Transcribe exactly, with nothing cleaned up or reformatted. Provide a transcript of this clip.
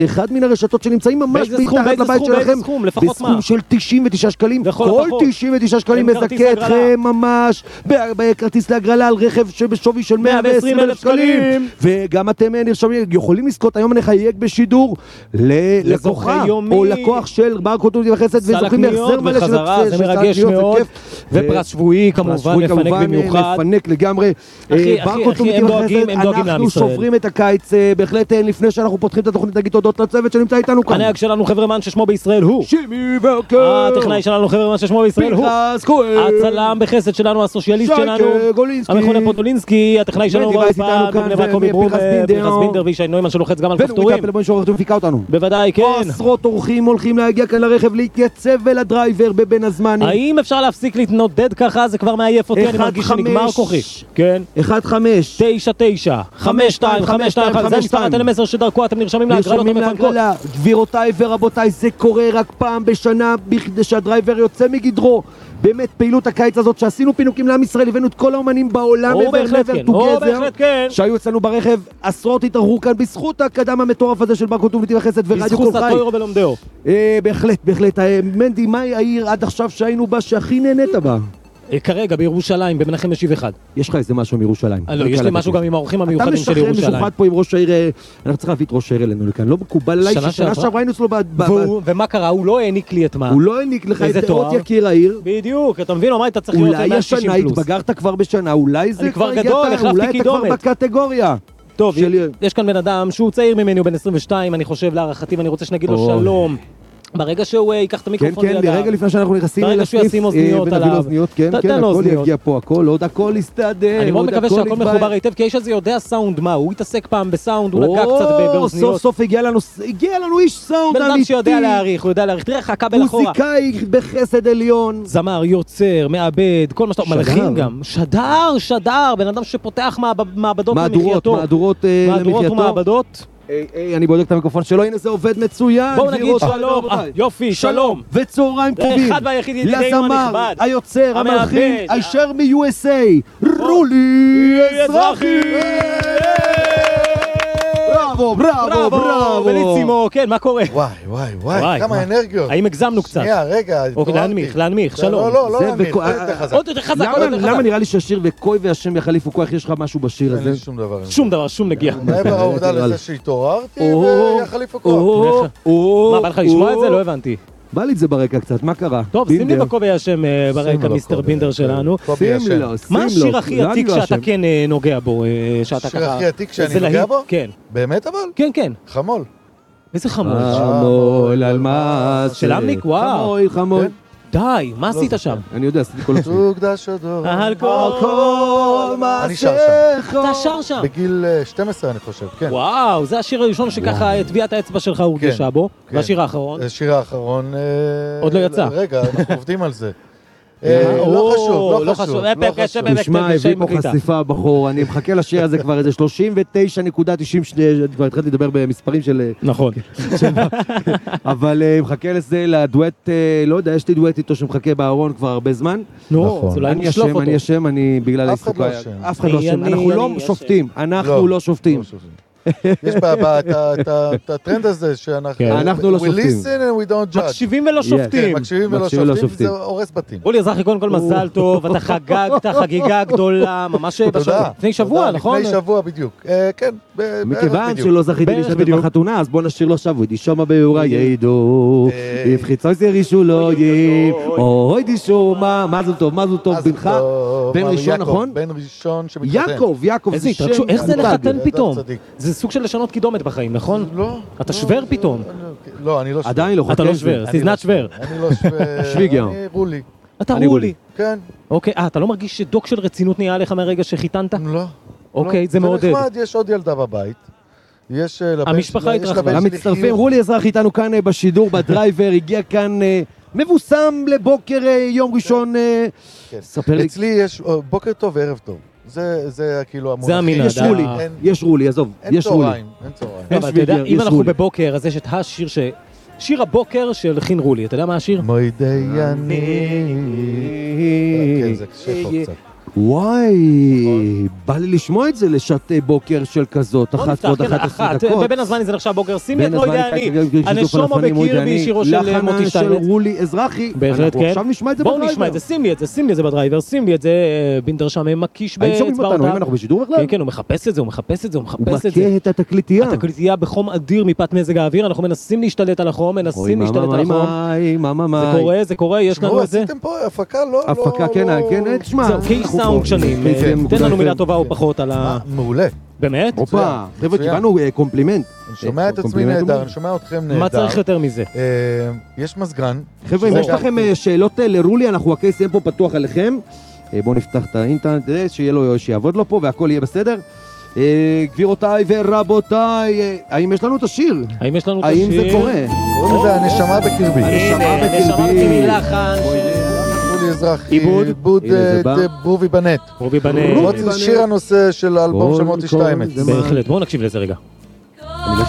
אחד מן הרשתות שנמצאים ממש מתחת לבית שלכם, בסכום של תשעים ותשעה שקלים, כל תשעים ותשעה שקלים מזכה אתכם ממש בכרטיס להגרלה על רכב שבשווי של מאה ועשרים אלף שקלים, וגם אתם נרשמים, יכולים לזכות, היום נחייג בשידור ללקוחה או לקוח של ברקוד טוב וחסד, וזוכים בהחזר מלא של בחזרה, זה מרגש מאוד, ופרס שבועי כמובן, לפנק במיוחד, לפנק לגמרי. ברקוד טוב וחסד, אנחנו שוברים את הקיץ, בהחלט לפני שאנחנו פותחים את התוכנית נגיד תודות לצוות שנמצא איתנו כאן. הנהג שלנו חברמן ששמו בישראל הוא שימי וקר, הטכנאי שלנו חברמן ששמו בישראל הוא הצלם בחסד שלנו, הסוציאליסט שלנו המכונה פוטולינסקי, הטכנאי שלנו רועפן בנברה קובי ברום, פרחס בינדר וישי נוימן שלוחץ גם על כפתורים, בוודאי כן. עשרות אורחים הולכים להגיע כאן לרכב, להתייצב ולדרייבר בבין הזמן. האם אפשר להפסיק להתנודד ככה? זה כבר מעייף אותי, אני מרגיש שנגמר כוחי. כן, אחד חמש תשע תשע חמש שתיים חמש שתיים זה מספר הטלמסר שדרכו אתם נרשמים להגרלות המפנקות. גבירותיי ורבותיי, זה קורה רק פעם בשנה בכדי שהדרייבר יוצא מגדרו. באמת פעילות הקיץ הזאת שעשינו פינוקים לעם ישראל, הבאנו את כל האומנים בעולם שהיו אצלנו ברכב, עשרות התארחו כאן בזכות הקדם המטורף הזה של ברקוד טוב וחסד ורדיו קול חי. בזכות הטוירו בלומדאו. בהחלט, בהחלט. מנדי, מהי העיר עד עכשיו שהיינו בה שהכי נהנית בה? כרגע בירושלים, במנחם משיב אחד. יש לך איזה משהו מירושלים? לא, יש לי משהו גם עם האורחים המיוחדים של ירושלים. אתה משחרר משוחד פה עם ראש העיר, אנחנו צריכים להביא את ראש העיר אלינו לכאן, לא מקובל עליי ששנה שעברה היינו אצלו ב... ומה קרה? הוא לא העניק לי את מה? הוא לא העניק לך את אות יקיר העיר. בדיוק, אתה מבין? אמר, אתה צריך להיות אולי השנה התבגרת כבר בשנה, אולי זה כבר גדול, החלפתי קידומת. אולי אתה כבר בקטגוריה. טוב, יש כאן בן אדם שהוא צעיר ממני, הוא בן עשרים ושתיים, אני חושב להערכתי, ואני רוצה שנגיד לו שלום. ברגע שהוא ייקח את המיקרופון לידיו. כן, כן, ברגע לפני שאנחנו נכנסים ברגע שהוא ישים אוזניות עליו. כן, כן, הכל יגיע פה, הכל, עוד הכל יסתדר. אני מאוד מקווה שהכל מחובר היטב, כי האיש הזה יודע סאונד מה, הוא התעסק פעם בסאונד, הוא נגע קצת באוזניות. סוף סוף הגיע לנו, הגיע לנו איש סאונד אמיתי. בן אדם שיודע להעריך, הוא יודע להעריך, תראה לך הכבל אחורה. מוזיקאי בחסד עליון. זמר, יוצר, מעבד, כל מה שאתה... מלחין גם. שדר, שדר, בן אדם שפותח מעבדות למחייתו. מהדורות ומעבדות. היי, אני בודק את המיקרופון שלו, הנה זה עובד מצוין. בואו נגיד שלום, יופי, שלום. וצהריים טובים. אחד והיחיד ידידינו הנכבד. היוצר, המלחין, הישר מ-יו אס איי, רולי אזרחי. בראבו, בראבו, בראבו. בליצימו, כן, מה קורה? וואי, וואי, וואי, כמה אנרגיות. האם הגזמנו קצת? שנייה, רגע. אוקיי, להנמיך, להנמיך, שלום. לא, לא, לא להנמיך, עוד יותר חזק. עוד יותר חזק, עוד יותר חזק. למה נראה לי שהשיר וקוי והשם יחליפו כוח, יש לך משהו בשיר הזה? אין לי שום דבר. שום דבר, שום נגיע. מעבר העובדה לזה שהתעוררתי ויחליפו כוח. מה, בא לך לשמוע את זה? לא הבנתי. בא לי את זה ברקע קצת, מה קרה? טוב, שים לי בקובי השם ברקע, מיסטר בינדר שלנו. שים לו, שים לו. מה השיר הכי עתיק שאתה כן נוגע בו? השיר הכי עתיק שאני נוגע בו? כן. באמת אבל? כן, כן. חמול. איזה חמול? חמול, אלמאס. של אמניק? וואו. חמול, חמול. די, מה עשית שם? אני יודע, עשיתי כל השיר. תוקדש הדור. על כל אני שר שם. אתה שר שם. בגיל שתים עשרה אני חושב, כן. וואו, זה השיר הראשון שככה טביעת האצבע שלך הורגשה בו. והשיר האחרון? השיר האחרון... עוד לא יצא. רגע, אנחנו עובדים על זה. לא חשוב, לא חשוב. תשמע, הביא פה חשיפה בחור, אני מחכה לשיר הזה כבר איזה שלושים ותשע נקודה תשעים שניה, כבר התחלתי לדבר במספרים של... נכון. אבל מחכה לזה, לדואט, לא יודע, יש לי דואט איתו שמחכה בארון כבר הרבה זמן. נו, אז אולי נשלוף אותו. אני אשם, אני בגלל העיסוק. אף אחד לא אשם. אנחנו לא שופטים, אנחנו לא שופטים. יש את הטרנד הזה שאנחנו לא שופטים. we listen and we don't judge. מקשיבים ולא שופטים. מקשיבים ולא שופטים, זה הורס בתים. רולי אזרחי, קודם כל מזל טוב, אתה חגגת חגיגה גדולה, ממש לפני שבוע, נכון? לפני שבוע בדיוק, כן. מכיוון שלא זכיתי להשתתף בחתונה, אז בוא נשאיר לו עכשיו, הוא דישום הביורה ידעו, יפחיצו זרישו לא יים, אוי דישום, מה זה טוב, מה זה טוב, בנך, בן ראשון, נכון? בן ראשון שמתחתן. יעקב, יעקב, זה שם. איך זה לחתן פתאום? זה סוג של לשנות קידומת בחיים, נכון? לא. אתה שוור פתאום. לא, אני לא שוור. עדיין לא. אתה לא שוור, סיזנת שוור. אני לא שוור. שוויגר. אני רולי. אתה רולי. כן. אוקיי, אה, אתה לא מרגיש שדוק של רצינות נהיה עליך מהרגע שחיתנת? לא. אוקיי, זה מעודד. זה נחמד, יש עוד ילדה בבית. יש המשפחה התרחבה. המצטרפים, רולי אזרח איתנו כאן בשידור, בדרייבר, הגיע כאן מבוסם לבוקר יום ראשון. ספר לי. אצלי יש בוקר טוב וערב טוב. זה, זה כאילו המונח. זה המנהג. יש רולי, יש רולי, עזוב, יש רולי. אין צהריים. אבל אתה יודע, אם אנחנו בבוקר, אז יש את השיר ש... שיר הבוקר של חין רולי, אתה יודע מה השיר? מוידי אני... כן, זה קשה פה קצת. וואי, בא לי לשמוע את זה לשעת בוקר של כזאת, אחת ועוד אחת עשרה דקות. בבין הזמן זה נחשב בוקר, שים לי את מוידי אני, הנשומו בקירבי, שירו של מוטי שטיינמץ. לחנה של רולי אזרחי, בהחלט כן. עכשיו נשמע את זה בדרייבר. בואו נשמע את זה, שים לי את זה, שים לי את זה בדרייבר, שים לי את זה, בינדר שם מקיש באצבעותיו. האם אנחנו בשידור בכלל? כן, כן, הוא מחפש את זה, הוא מחפש את זה, הוא מחפש את זה. הוא מכה את התקליטייה. התקליטייה בחום אדיר מפאת מזג האוויר, אנחנו מנסים להשתלט על החום, מנסים להשתלט על החום. זה קורה, זה קורה, יש לנו את זה. עשיתם פה הפקה, לא... הפקה, כן, כן, תשמע. זהו, קייס סאונד שנים. תן לנו מילה טובה או פחות על ה... מעולה. באמת? הופה, חבר'ה, קיבלנו קומפלימנט. אני שומע את עצמי נהדר, אני שומע אתכם נהדר. מה צריך יותר מזה? יש מזגן. חבר'ה, אם יש לכם שאלות לרולי, אנחנו הקייס יהיה פה פתוח עליכם. בואו נפתח את האינטרנט, שיהיה לו, שיעבוד לו פה והכל יהיה בסדר. גבירותיי ורבותיי, האם יש לנו את השיר? האם יש לנו את השיר? האם זה קורה? קוראים לזה הנשמה בקרבי. הנשמה בקרבי. לחן אזרחי, עיבוד, עיבוד בובי בנט. בובי בנט. שיר הנושא של האלבום של מוטי שטיינמץ. בהחלט, בואו נקשיב לזה רגע.